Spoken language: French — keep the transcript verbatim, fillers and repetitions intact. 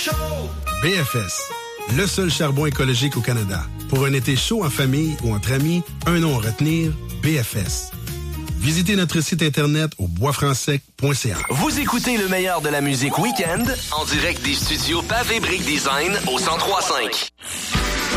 chaud! B F S, le seul charbon écologique au Canada. Pour un été chaud en famille ou entre amis, un nom à retenir, B F S. Visitez notre site internet au bois franc sec point c a. Vous écoutez le meilleur de la musique week-end en direct des studios Pavé Brick Design au cent trois cinq.